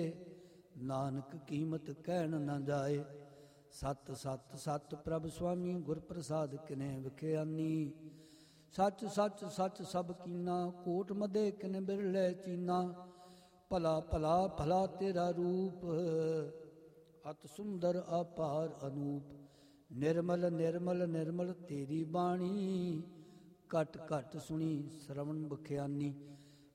ਨਾਨਕ ਕੀਮਤ ਕਹਿਣ ਨਾ ਜਾਏ। ਸਤ ਸਤ ਸਤ ਪ੍ਰਭ ਸੁਆਮੀ ਗੁਰ ਪ੍ਰਸਾਦ ਕਿਨੇ ਵਿਖਿਆਨੀ। ਸੱਚ ਸੱਚ ਸੱਚ ਸਭ ਕੀਨਾ ਕੋਟ ਮਦੇ ਕਿਨ ਬਿਰਲੇ ਚੀਨਾ। ਭਲਾ ਭਲਾ ਭਲਾ ਤੇਰਾ ਰੂਪ ਅਤ ਸੁੰਦਰ ਅਪਾਰ ਅਨੂਪ। ਨਿਰਮਲ ਨਿਰਮਲ ਨਿਰਮਲ ਤੇਰੀ ਬਾਣੀ ਘਟ ਘਟ ਸੁਣੀ ਸਰਵਣ ਬਖਿਆਨੀ।